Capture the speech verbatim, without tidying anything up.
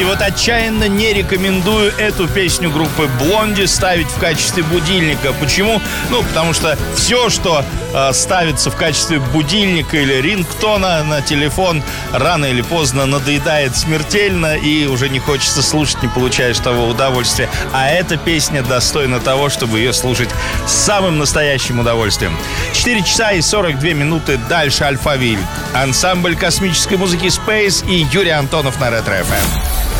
И вот отчаянно не рекомендую эту песню группы Blondie ставить в качестве будильника. Почему? Ну, потому что все, что э, ставится в качестве будильника или рингтона на телефон, рано или поздно надоедает смертельно, и уже не хочется слушать, не получаешь того удовольствия. А эта песня достойна того, чтобы ее слушать с самым настоящим удовольствием. четыре часа и сорок две минуты дальше Альфавиль. Ансамбль космической музыки Space и Юрий Антонов на Ретро эф эм.